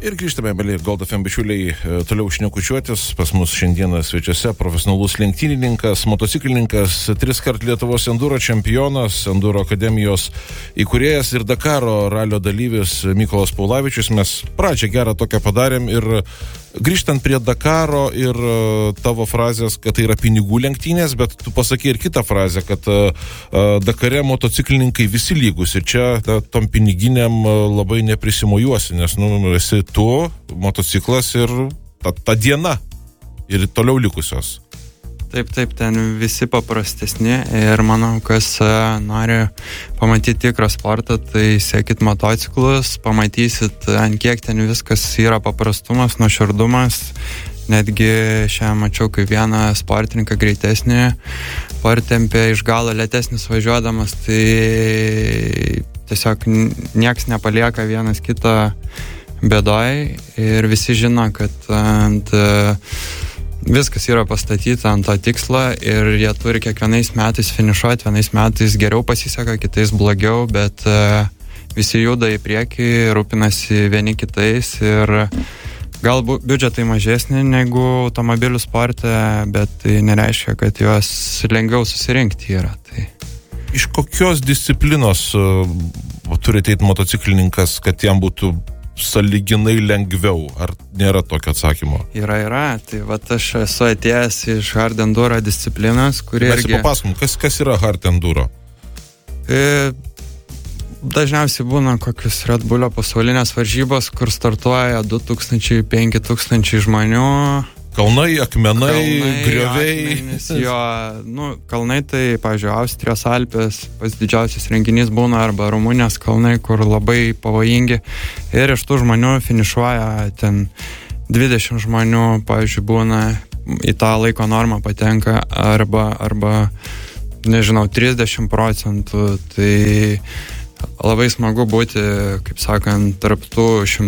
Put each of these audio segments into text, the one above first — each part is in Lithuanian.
Ir grįžtame, mėly Gold FM bičiuliai, toliau šnekučiuotis. Pas mus šiandieną svečiuose profesionalus lenktynininkas, motociklininkas, 3-kart Lietuvos enduro čempionas, enduro akademijos įkūrėjas ir Dakaro ralio dalyvis Mykolas Paulavičius. Mes pradžią gerą tokią padarėm ir grįžtant prie Dakaro ir tavo frazės, kad tai yra pinigų lenktynės, bet tu pasakei ir kitą frazę, kad Dakare motociklininkai visi lygus ir čia tom piniginiam labai neprisimojuosi, nes esi tu, motociklas ir ta diena ir toliau likusios. Taip, ten visi paprastesni ir manau, kas nori pamatyti tikrą sportą, tai sekit motociklus, pamatysit, ant kiek ten viskas yra paprastumas, nuoširdumas. Netgi šiandien mačiau, kaip vieną sportininką greitesnį partempė iš galo lėtesnis važiuodamas, tai tiesiog nieks nepalieka vienas kitą bėdoj ir visi žino, kad viskas yra pastatyta ant to tikslo ir jie turi kiekvienais metais finišuoti, vienais metais geriau pasiseka, kitais blogiau, bet visi juda į priekį, rūpinasi vieni kitais ir galbūt biudžetai mažesni negu automobilių sporte, bet tai nereiškia, kad juos lengviau susirinkti yra. Tai. Iš kokios disciplinos turi ateit motociklininkas, kad jam būtų sąlyginai lengviau? Ar nėra tokio atsakymo? Yra. Tai vat aš esu atėjęs iš hard enduro disciplinos, kuri irgi... Mes papasakom, kas yra hard enduro? Dažniausiai būna kokius Red Bullio pasaulinės varžybos, kur startuoja 2000-5000 žmonių. Kalnai, akmenai, grioviai. Akmenys, jo, kalnai tai, pavyzdžiui, Austrijos Alpės, pats didžiausias renginys būna, arba Rumunijos kalnai, kur labai pavojingi. Ir iš tų žmonių finišuoja ten 20 žmonių, pavyzdžiui, būna į tą laiko normą patenka, arba nežinau, 30%. Tai labai smagu būti, kaip sakant, tarp tų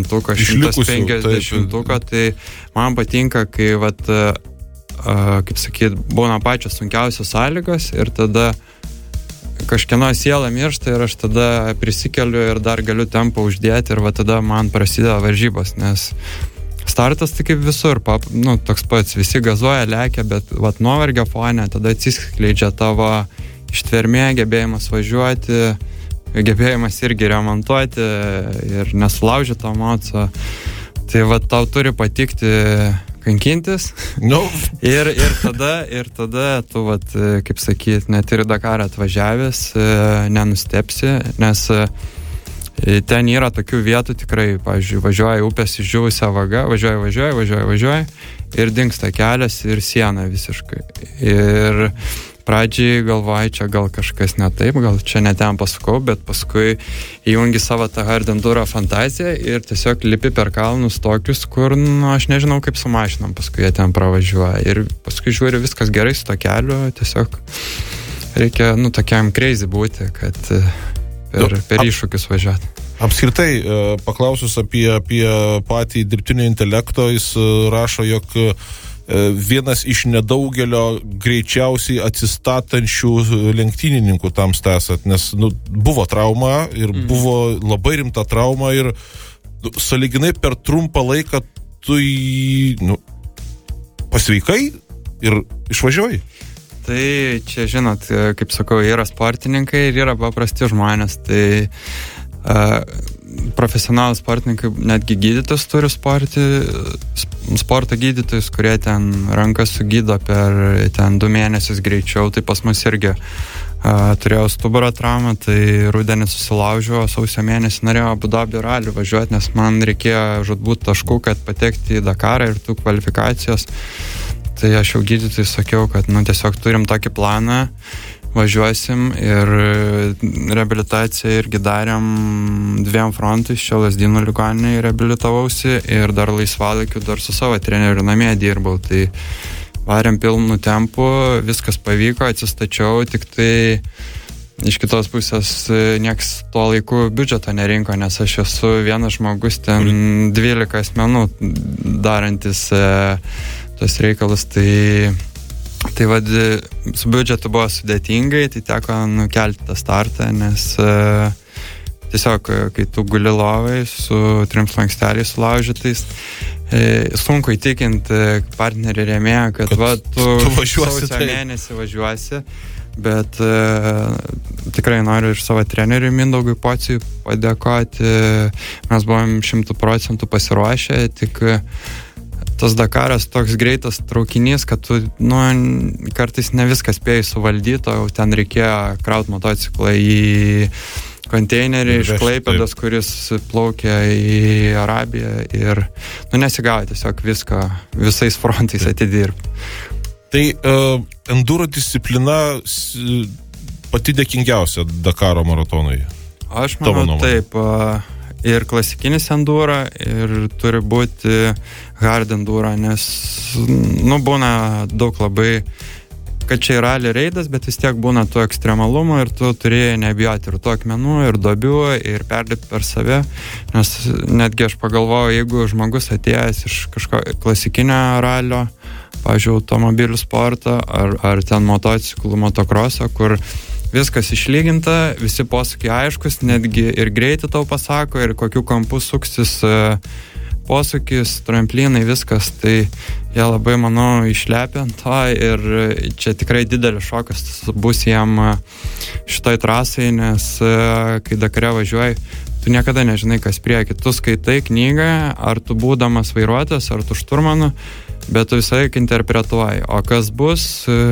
150, tai man patinka, kai, kaip sakyt, būna pačios sunkiausios sąlygos ir tada kažkieno siela miršta ir aš tada prisikeliu ir dar galiu tempą uždėti ir tada man prasideda varžybos, nes startas tai kaip visur, toks pats, visi gazuoja, lekia, bet nuovargio fone tada atsiskleidžia tavo ištvermė, gebėjimas važiuoti, gebėjimas irgi remontuoti ir nesulaužyti to moco. Tai tau turi patikti kankintis. No. ir tada tu, kaip sakyt, net ir Dakarą atvažiavęs nenustepsi, nes ten yra tokių vietų tikrai, pavyzdžiui, važiuoja upės išdžiūvusią vagą, važiuoja ir dingsta kelias ir siena visiškai. Ir pradžiai galvoju, čia gal kažkas ne taip, gal čia ne ten pasukau, bet paskui įjungi savo tą hard enduro fantaziją ir tiesiog lipi per kalnus tokius, kur, aš nežinau, kaip su mašinom, paskui jie ten pravažiuoja. Ir paskui žiūri, viskas gerai su to keliu, tiesiog reikia, tokiam crazy būti, kad per iššūkius važiuoti. Apskritai, paklausus apie patį dirbtinio intelekto, jis rašo, jog vienas iš nedaugelio greičiausiai atsistatančių lenktynininkų tam esat, nes buvo trauma ir buvo labai rimta trauma ir sąlyginai per trumpą laiką tu pasveikai ir išvažiuoji. Tai čia, žinot, kaip sakau, yra sportininkai ir yra paprasti žmonės, tai profesionalūs sportininkai, netgi gydytojus turi sporto gydytojus, kurie ten rankas sugydo per ten 2 mėnesius greičiau. Tai pas mus irgi turėjau stuburo traumą, tai rudenį susilaužiau, sausio mėnesį norėjau Abu Dabio ralį važiuoti, nes man reikėjo žudbūt taškų, kad patekti į Dakarą ir tų kvalifikacijos. Tai aš jau gydytojui sakiau, kad tiesiog turim tokį planą, važiuosim ir reabilitaciją irgi darėm 2 frontais, čia Lazdynų ligoninėje reabilitavausi ir dar laisvalaikiu dar su savo treneriu namie dirbau, tai varėm pilnu tempu, viskas pavyko, atsistačiau, tik tai iš kitos pusės nieks tuo laiku biudžeto nerinko, nes aš esu vienas žmogus, ten 12 asmenų darantis tos reikalus, tai su biudžetu buvo sudėtingai, tai teko nukelti tą startą, nes tiesiog, kai tu guli lovai su 3 slanksteliais sulaužytais, sunku įtikinti partnerį rėmėją, kad tu važiuosi sausio mėnesį važiuosi, bet tikrai noriu ir savo treneriui Mindaugui Pociui padėkoti. Mes buvom 100% pasiruošę, tik tas Dakaras toks greitas traukinys, kad tu, kartais ne viską spėjai suvaldyti, o ten reikėjo kraut motociklą į konteinerį iš Klaipėdos, kuris plaukia į Arabiją ir nesigavo tiesiog visais frontais atidirbti. Tai enduro disciplina pati dėkingiausia Dakaro maratonui? Aš manau, taip. Ir klasikinis enduro, ir turi būti hard enduro, nes būna daug labai, kad čia yra rally reidas, bet vis tiek būna tų ekstremalumų ir tu turėjai nebijoti ir tų akmenų, ir duobių, ir perlipti per save, nes netgi aš pagalvojau, jeigu žmogus atėjęs iš kažko klasikinio ralio, pavyzdžiui, automobilių sportą, ar ten motociklų, motokroso, kur viskas išlyginta, visi posūkiai aiškus, netgi ir greitį tau pasako, ir kokių kampų suksis posūkis, tramplinai, viskas, tai jie labai, manau, išlepia ant to ir čia tikrai didelis šokas bus jam šitoj trasai, nes kai Dakare važiuoji, tu niekada nežinai, kas prieki. Tu skaitai knygą, ar tu būdamas vairuotojas, ar tu šturmanu, bet tu visai interpretuoji. O kas bus,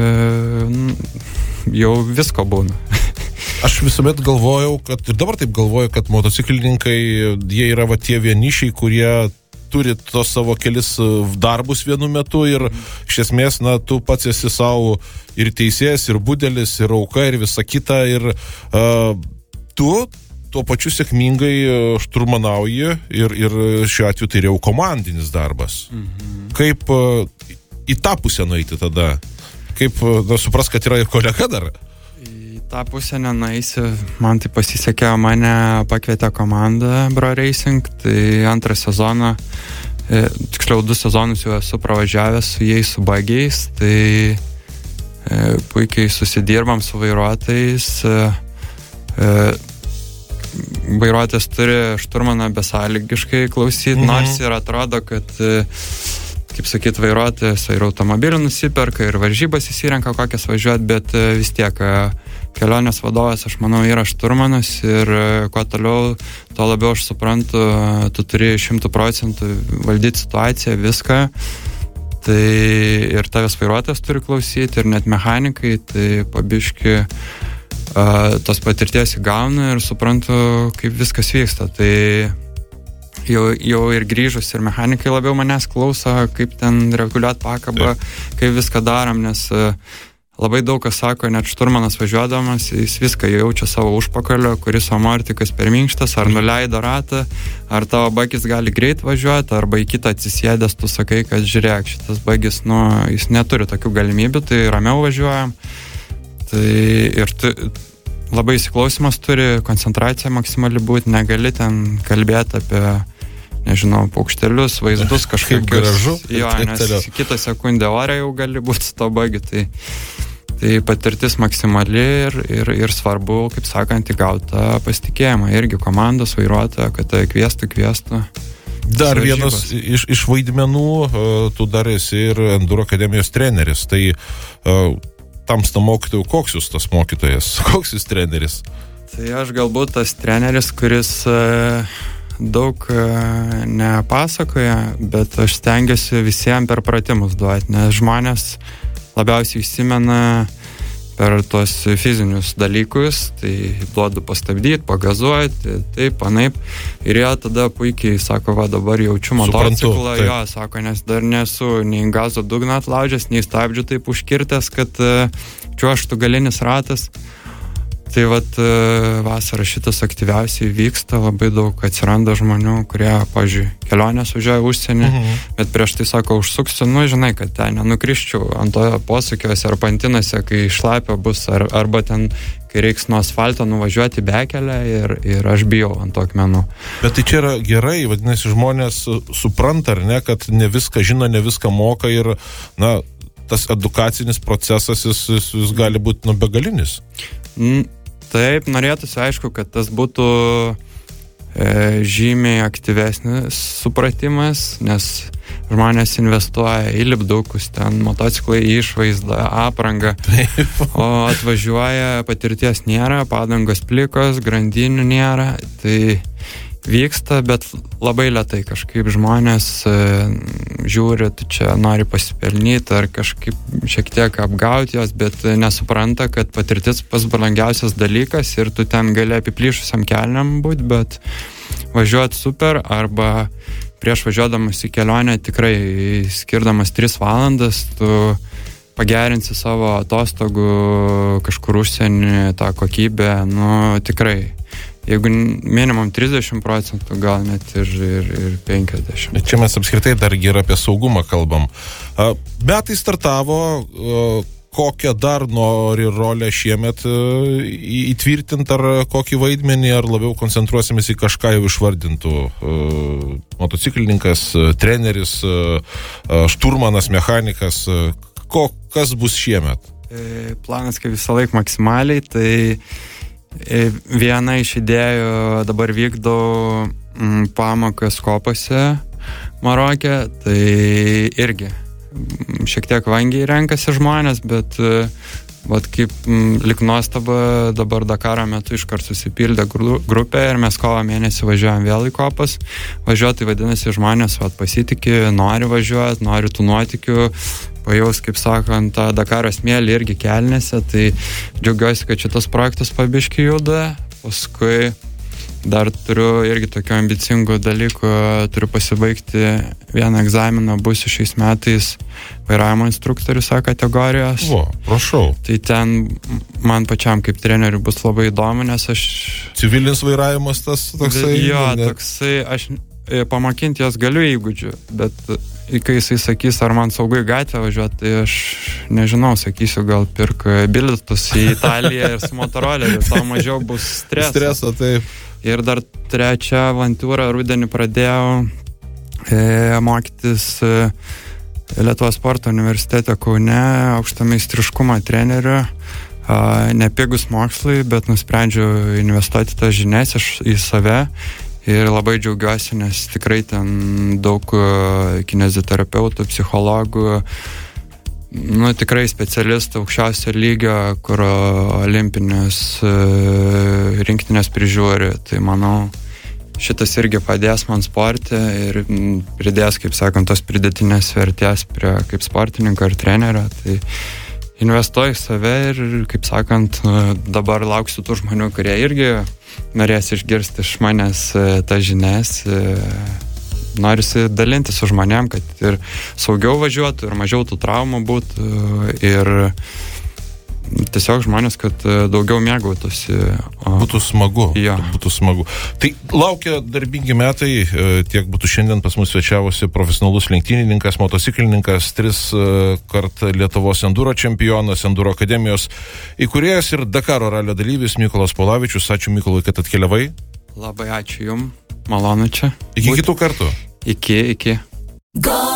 jau visko būna. Aš visuomet galvojau, ir dabar taip galvoju, kad motociklininkai, jie yra tie vienišiai, kurie turi tos savo kelis darbus vienu metu ir iš esmės, tu pats esi savo ir teisėjas, ir budelis, ir auka, ir visa kita, ir tu tuo pačiu sėkmingai šturmanauji ir šiuo atveju tai jau komandinis darbas. Kaip į tą pusę nueiti tada? Kaip supras, kad yra ir kolega dar? Į tą pusę nenueisi. Man tai pasisekė, mane pakvietė komanda Bro Racing, tai antrą sezoną, tiksliau 2 sezonus jau esu pravažiavęs su jais, su bagiais, tai puikiai susidirbam su vairuotojais. Vairuotojas turi šturmaną besąlygiškai klausyti, nors ir atrodo, kad, kaip sakyt, vairuotojas ir automobilį nusiperka, ir varžybas įsirenka kokias važiuoti, bet vis tiek kelionės vadovas, aš manau, yra šturmanas ir kuo toliau, to labiau aš suprantu, tu turi 100% valdyti situaciją, viską, tai ir tavęs vairuotojas turi klausyti, ir net mechanikai, tai pabiški tos patirties įgauna ir suprantu, kaip viskas vyksta. Tai jau ir grįžus, ir mechanikai labiau manęs klauso, kaip ten reguliuoti pakabą, kaip viską darom, nes labai daug kas sako, net šturmanas važiuodamas, jis viską jaučia savo užpakalio, kuris amortikas per minkštas, ar nuleido ratą, ar tavo bagis gali greit važiuoti, arba į kitą atsisėdęs tu sakai, kad žiūrėk, šitas bagis, jis neturi tokių galimybių, tai ramiau važiuojam. Tai ir labai įsiklausimas turi, koncentracija maksimali būti, negali ten kalbėti apie, nežinau, paukštelius, vaizdus kažkaip gražu. Jo, nes kitą sekundę ore jau gali būti su to bagi, tai patirtis maksimali ir svarbu, kaip sakant, įgauti pasitikėjimą. Irgi komandos vairuotojo, kad tai kviestų. Dar vienas iš vaidmenų, tu dar esi ir Enduro akademijos treneris, tai tamsta mokytojų, koks jūs tas mokytojas, koks jūs treneris? Tai aš galbūt tas treneris, kuris daug nepasakoja, bet aš stengiuosi visiems per pratimus duoti, nes žmonės labiausiai įsimena per tuos fizinius dalykus, tai duodu pastabdyti, pagazuoti, taip, panaip, ir jie tada puikiai sako, va dabar jaučiu motociklą, jo, sako, nes dar nesu nei gazo dugną atlaužęs, nei stabdžių taip užkirtęs, kad čiuožtų galinis ratas. Tai vat vasarą šitas aktyviausiai vyksta, labai daug atsiranda žmonių, kurie, pavyzdžiui, kelionės važiuoja užsienį, bet prieš tai sako, užsuksiu, žinai, kad ten nenukriščiau ant to posūkiuose ar pantinose, kai šlapia bus, arba ten, kai reiks nuo asfalto nuvažiuoti bekelę ir aš bijau ant to akmenų. Bet tai čia yra gerai, vadinasi, žmonės supranta, ar ne, kad ne viską žino, ne viską moka ir, tas edukacinis procesas, jis gali būti begalinis. Taip, norėtųsi, aišku, kad tas būtų žymiai aktyvesnis supratimas, nes žmonės investuoja į lipdukus, ten motociklai, išvaizdą, aprangą, o atvažiuoja, patirties nėra, padangos plikos, grandinių nėra, tai vyksta, bet labai lėtai kažkaip žmonės žiūri, tu čia nori pasipelnyti ar kažkaip šiek tiek apgauti jos, bet nesupranta, kad patirtis pats brangiausias dalykas ir tu ten gali apiplyšusiam kelniam būti, bet važiuoti super arba prieš važiuodamas į kelionę tikrai skirdamas 3 valandas tu pagerinsi savo atostogų kažkur užsienį tą kokybę, tikrai. Jeigu minimum 30%, gal net ir 50%. Čia mes apskritai dar ir apie saugumą kalbam. Metai startavo, kokią dar nori rolę šiemet įtvirtinti, ar kokį vaidmenį, ar labiau koncentruosimės į kažką jau išvardintų? Motociklininkas, treneris, šturmanas, mechanikas, kas bus šiemet? Planas kaip visą laiką maksimaliai, tai viena iš idėjų dabar vykdau pamokas kopose Maroke, tai irgi šiek tiek vangiai renkasi žmonės, bet kaip lik nuostaba dabar Dakaro metu iškart susipildė grupė ir mes kovo mėnesį važiuojam vėl į kopas. Važiuoti, vadinasi, žmonės pasitikė, nori važiuoti, nori tų nuotykių, pajaus, kaip sakant, tą Dakaro smėlį irgi kelnėse, tai džiaugiuosi, kad šitas projektas pabiški juda. Paskui dar turiu irgi tokių ambicingų dalykų, turiu pasibaigti vieną egzaminą, būsiu šiais metais vairavimo instruktorius A kategorijos. Prašau. Tai ten man pačiam kaip treneriui bus labai įdomu, nes aš... Civilinis vairavimas tas toksai? Jo, toksai, aš pamokinti jos galiu įgūdžių, bet kai jisai sakys, ar man saugu į gatvę važiuoti, tai aš nežinau, sakysiu, gal pirk bilietus į Italiją ir su motoroleriu, tau mažiau bus streso. Taip. Ir dar 3 avantūrą rudenį pradėjau mokytis Lietuvos sporto universitete Kaune, aukšto meistriškumo treneriu. Nepigus mokslai, bet nusprendžiau investuoti tas žinias į save. Ir labai džiaugiuosi, nes tikrai ten daug kineziterapeutų, psichologų, tikrai specialistų aukščiausio lygio, kur olimpinės rinktinės prižiūri. Tai manau, šitas irgi padės man sporte ir pridės, kaip sakant, tos pridėtinės vertės prie kaip sportininko ir trenerio. Tai investuoju į save ir, kaip sakant, dabar lauksiu tų žmonių, kurie irgi norės išgirsti iš manęs tas žinias. Norisi dalinti su žmonėm, kad ir saugiau važiuotų, ir mažiau tų traumų būtų, ir tiesiog žmonės, kad daugiau mėgautųsi. Būtų smagu. Ja. Būtų smagu. Tai laukia darbingi metai, tiek būtų šiandien pas mus svečiavosi profesionalus lenktynininkas, motociklininkas, 3 kart Lietuvos enduro čempionas, enduro akademijos įkūrėjas ir Dakaro ralio dalyvis Mykolas Polavičius. Ačiū Mykolui, kad atkeliavai. Labai ačiū Jums, malonu čia. Iki kitų kartų. Iki. Go!